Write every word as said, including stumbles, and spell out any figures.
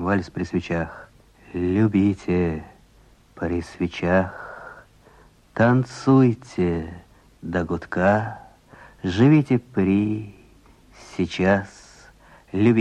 Вальс при свечах. Любите при свечах, танцуйте до гудка, живите при сейчас, любите.